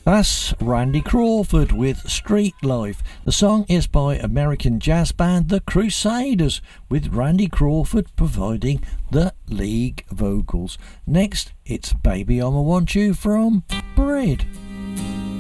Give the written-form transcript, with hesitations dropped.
That's Randy Crawford with Street Life. The song is by American jazz band The Crusaders, with Randy Crawford providing the lead vocals. Next, it's Baby I'ma Want You from Bread.